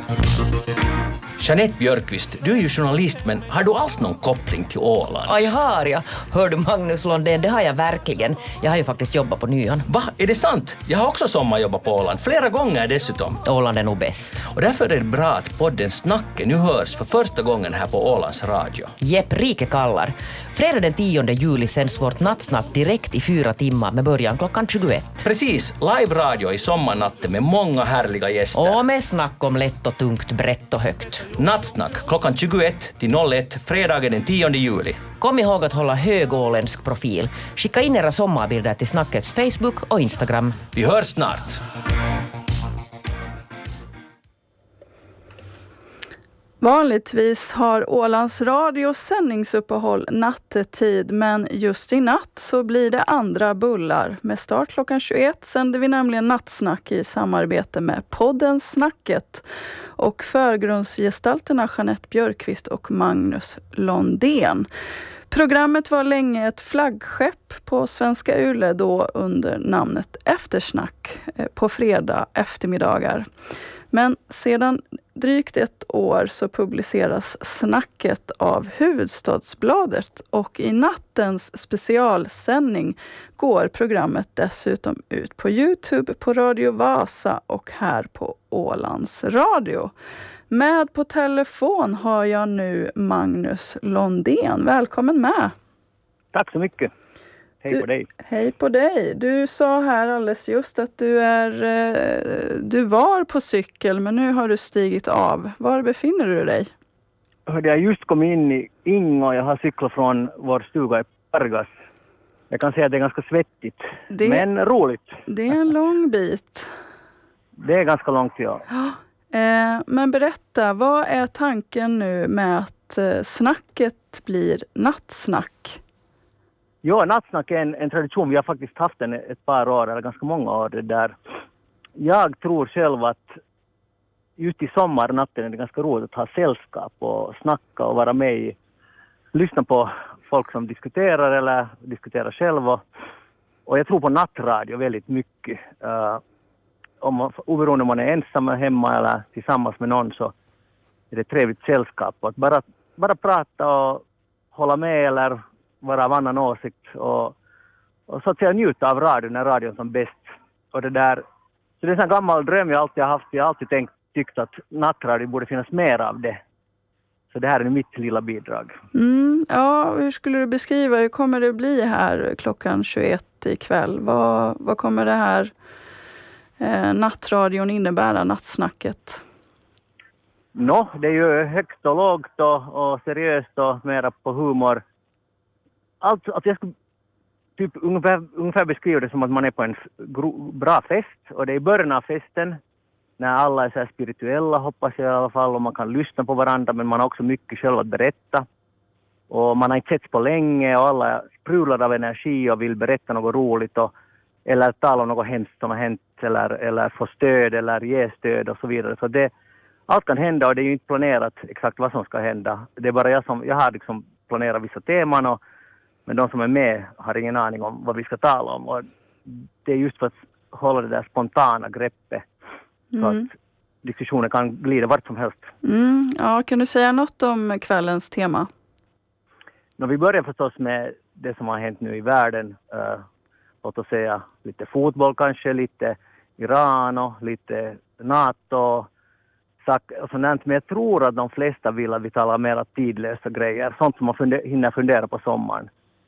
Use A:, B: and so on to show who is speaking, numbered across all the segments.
A: Jeanette Björkqvist, du är ju journalist, men har du alls någon koppling till Åland?
B: Ja, jag har jag. Hör du Magnus Londén, det har jag verkligen. Jag har ju faktiskt jobbat på Nyan.
A: Va? Är det sant? Jag har också sommarjobbat på Åland, flera gånger dessutom.
B: Åland är nog bäst.
A: Och därför är det bra att podden Snacket nu hörs för första gången här på Ålands Radio.
B: Jepp, Rike kallar. Fredag den 10 juli sänds vårt nattsnack direkt i 4 timmar med början klockan 21.
A: Precis, live-radio i sommarnatten med många härliga gäster.
B: Och med snack om lätt och tungt, brett och högt.
A: Nattsnack klockan 21 till 01, fredagen den 10 juli.
B: Kom ihåg att hålla hög åländsk profil. Skicka in era sommarbilder till Snackets Facebook och Instagram.
A: Vi hörs snart.
C: Vanligtvis har Ålands Radio sändningsuppehåll nattetid, men just i natt så blir det andra bullar. Med start klockan 21 sänder vi nämligen nattsnack i samarbete med podden Snacket. Och förgrundsgestalterna Jeanette Björkqvist och Magnus Londén. Programmet var länge ett flaggskepp på Svenska Yle, då under namnet Eftersnack på fredag eftermiddagar. Men sedan drygt ett år så publiceras Snacket av Hufvudstadsbladet, och i nattens specialsändning går programmet dessutom ut på YouTube, på Radio Vasa och här på Ålands Radio. Med på telefon har jag nu Magnus Londén. Välkommen med.
D: Tack så mycket. Hej på dig.
C: Hej på dig. Du sa här alldeles just att du var på cykel, men nu har du stigit av. Var befinner du dig?
D: Jag har just kommit in i Ingo och jag har cyklat från vår stuga i Pargas. Jag kan säga att det är ganska svettigt, men roligt.
C: Det är en lång bit.
D: Det är ganska långt, ja.
C: Men berätta, vad är tanken nu med att snacket blir nattsnack?
D: Ja, nattsnack är en tradition. Vi har faktiskt haft den ett par år, eller ganska många år. Det där. Jag tror själv att just i sommarnatten är det ganska roligt att ha sällskap och snacka och vara med i, lyssna på folk som diskuterar eller diskuterar själva. Och jag tror på nattradio väldigt mycket. Oberoende om man är ensam hemma eller tillsammans med någon, så är det trevligt sällskap. Och att bara prata och hålla med eller vara av annan åsikt och så att säga njuta av radion när radion som bäst. Och det där, så det är en gammal dröm jag alltid har haft. Jag har alltid tyckt att nattradio borde finnas mer av det. Så det här är mitt lilla bidrag.
C: Ja, hur skulle du beskriva, hur kommer det bli här klockan 21 ikväll? Vad kommer det här nattradion innebära, nattsnacket?
D: Det är ju högt och lågt och seriöst och mera på humor. Alltså att jag skulle typ ungefär beskriva det som att man är på en bra fest, och det är i början av festen när alla är så här spirituella, hoppas jag i alla fall, och man kan lyssna på varandra, men man har också mycket själv att berätta. Och man har inte sett på länge och alla sprudlar av energi och vill berätta något roligt eller tala om något hemskt som har hänt eller få stöd eller ge stöd och så vidare. Så allt kan hända, och det är ju inte planerat exakt vad som ska hända. Det är bara jag har liksom planerat vissa teman, men de som är med har ingen aning om vad vi ska tala om. Och det är just för att hålla det där spontana greppet så att diskussionen kan glida vart som helst.
C: Ja, kan du säga något om kvällens tema?
D: Vi börjar förstås med det som har hänt nu i världen. Låt oss säga lite fotboll kanske, lite Iran och lite NATO och sånt. Men jag tror att de flesta vill att vi talar mer tidlösa grejer. Sånt som man hinner fundera på sommaren.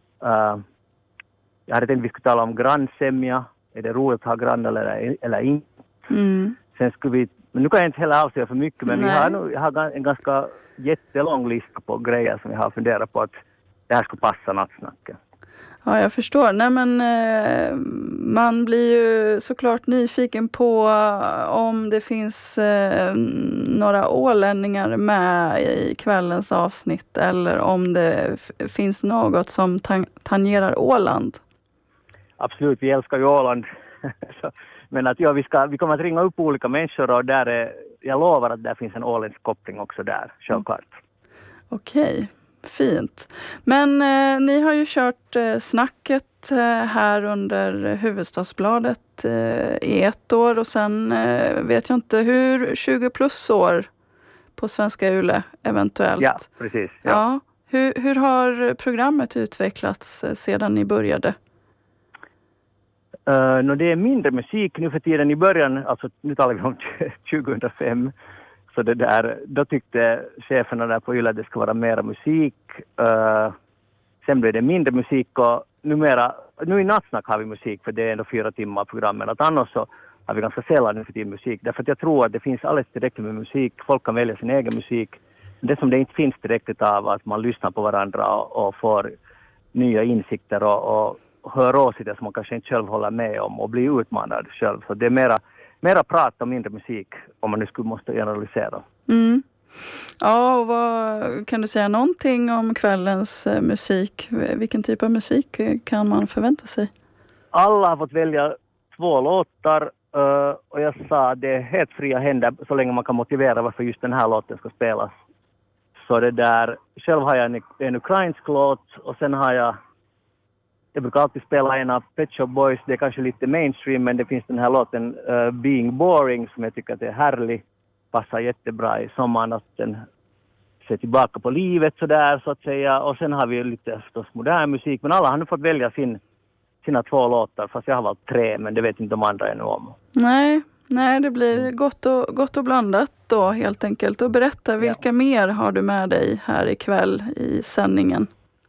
D: Jag hade tänkt att vi skulle tala om grannsämja. Är det roligt att ha grannar eller inte? Sen men nu kan jag inte heller avslöja för mycket, men jag har en ganska jättelång lista på grejer som jag har funderat på att det här skulle passa nattsnacket.
C: Ja, jag förstår. Nej, men man blir ju såklart nyfiken på om det finns några ålänningar med i kvällens avsnitt, eller om det finns något som tangerar Åland.
D: Absolut, vi älskar ju Åland. Men att vi kommer att ringa upp olika människor, och jag lovar att där finns en åländsk koppling också där, självklart.
C: Okej. Fint. Men ni har ju kört snacket här under Hufvudstadsbladet i 1 år och sen vet jag inte hur 20 plus år på Svenska Yle eventuellt.
D: Ja, precis. Ja.
C: Ja. Hur har programmet utvecklats sedan ni började?
D: Det är mindre musik nu för tiden. I början, alltså nu talar vi om 2005, så då tyckte cheferna där på Yle att det ska vara mera musik. Sen blev det mindre musik och nu i Nattsnack har vi musik för det är ändå 4 timmar programmen. Att annars så har vi ganska sällan nu för tiden musik. Därför att jag tror att det finns alldeles tillräckligt med musik. Folk kan välja sin egen musik. Det som det inte finns tillräckligt av att man lyssnar på varandra och får nya insikter och hör åsikter som man kanske inte själv håller med om och blir utmanad själv. Så det är mera prat och mindre musik om man nu skulle måste generalisera.
C: Mm. Ja, och kan du säga någonting om kvällens musik? Vilken typ av musik kan man förvänta sig?
D: Alla har fått välja 2 låtar och jag sa att det är helt fria händer så länge man kan motivera varför just den här låten ska spelas. Så själv har jag en ukrainsk låt och sen har jag brukar alltid spela en av Pet Shop Boys, det är kanske lite mainstream men det finns den här låten Being Boring som jag tycker att det är härlig, passar jättebra i sommaren att den ser tillbaka på livet sådär så att säga och sen har vi lite förstås modern musik men alla har nu fått välja sina 2 låtar fast jag har valt 3 men det vet inte de andra ännu om.
C: Nej, det blir gott och blandat då helt enkelt. Och berätta, vilka mer har du med dig här ikväll i sändningen?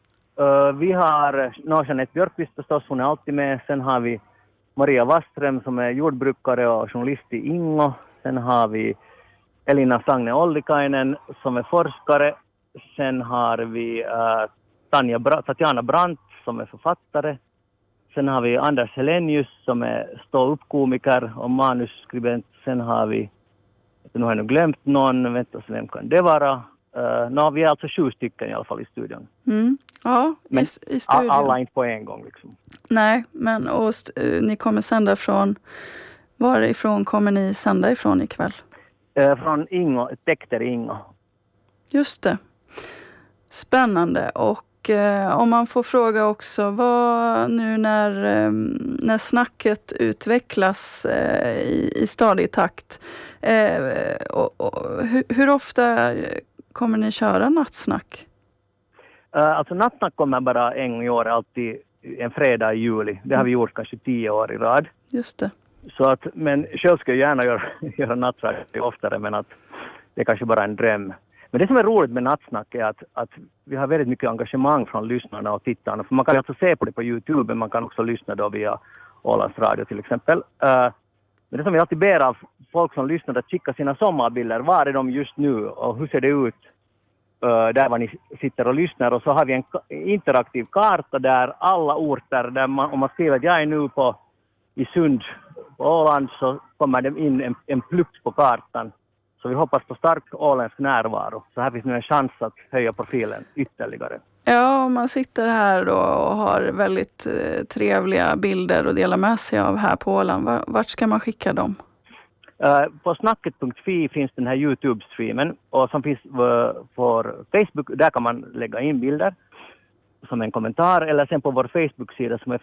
D: Vi har Jeanette Björkqvist förstås, hon är alltid med. Sen har vi Maria Waström som är jordbrukare och journalist i Ingo. Sen har vi Elina Sagne Ollikainen som är forskare. Sen har vi Tatjana Brandt som är författare. Sen har vi Anders Helenius som är stå-upp-komiker och manusskribent. Sen har vi, nu har jag glömt någon, vänta så vem kan det vara? Vi är alltså 7 stycken i alla fall i studion.
C: Mm. Ja, men i studion.
D: Alla inte på en gång liksom.
C: Nej, men ni kommer sända varifrån kommer ni sända ifrån ikväll?
D: Från Ingo, Tekter Ingo.
C: Just det. Spännande. Och om man får fråga också, vad nu när snacket utvecklas i stadig takt, hur ofta kommer ni köra nattsnack?
D: Alltså nattsnack kommer bara en gång i år, alltid en fredag i juli. Det har vi gjort kanske 10 år i rad.
C: Just det.
D: Så men själv ska jag gärna göra nattsnack oftare, men att det är kanske bara en dröm. Men det som är roligt med nattsnack är att vi har väldigt mycket engagemang från lyssnarna och tittarna. För man kan alltså se på det på YouTube, men man kan också lyssna då via Ålands Radio till exempel. Men det som vi alltid ber av folk som lyssnar att skicka sina sommarbilder. Var är de just nu och hur ser det ut där var ni sitter och lyssnar? Och så har vi en interaktiv karta där alla orter, där om man skriver att jag är nu i Sund på Åland, så kommer det in en plupp på kartan. Så vi hoppas på stark åländsk närvaro. Så här finns nu en chans att höja profilen ytterligare.
C: Ja, om man sitter här då och har väldigt trevliga bilder att dela med sig av här på Åland. Vart ska man skicka dem?
D: På snacket.fi finns den här YouTube-streamen. Och som finns på Facebook, där kan man lägga in bilder som en kommentar. Eller sen på vår Facebook-sida som är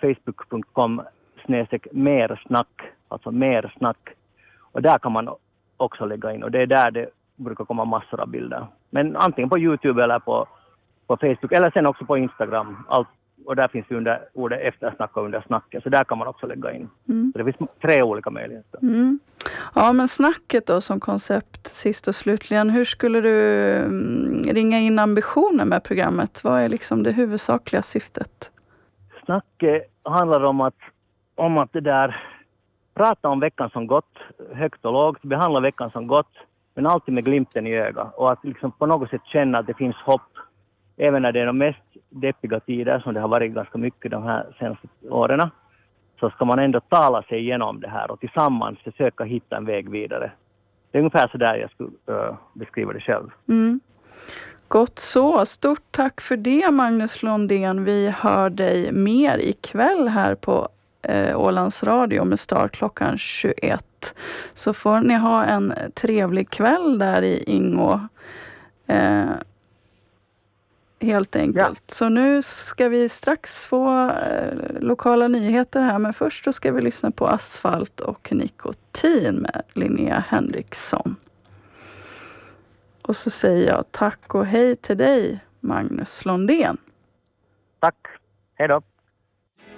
D: facebook.com/mersnack. Alltså mersnack. Och där kan man också lägga in. Och det är där det brukar komma massor av bilder. Men antingen på YouTube eller på Facebook. Eller sen också på Instagram. Och där finns det under ordet eftersnack och under snacket. Så där kan man också lägga in. Mm. Så det finns 3 olika möjligheter.
C: Mm. Ja, men snacket då som koncept sist och slutligen. Hur skulle du ringa in ambitionen med programmet? Vad är liksom det huvudsakliga syftet?
D: Snacket handlar om att det där prata om veckan som gått, högt och lågt, behandla veckan som gått, men alltid med glimten i ögat. Och att liksom på något sätt känna att det finns hopp, även när det är de mest deppiga tider, som det har varit ganska mycket de här senaste åren, så ska man ändå tala sig igenom det här och tillsammans försöka hitta en väg vidare. Det är ungefär så där jag skulle beskriva det själv.
C: Mm. Gott så. Stort tack för det, Magnus Lundén. Vi hör dig mer ikväll här på Ålands Radio med start klockan 21. Så får ni ha en trevlig kväll där i Ingo. helt enkelt. Ja. Så nu ska vi strax få lokala nyheter här, men först så ska vi lyssna på Asfalt och nikotin med Linnea Henriksson. Och så säger jag tack och hej till dig, Magnus Londén.
D: Tack, hej då.